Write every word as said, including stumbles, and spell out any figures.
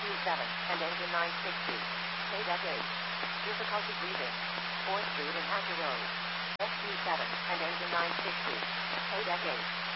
Q seven, and engine nine sixty. K-Deck eight. Difficulty breathing. fourth Street and Hatcher Road. S Q seven, and engine nine sixty. K-Deck eight.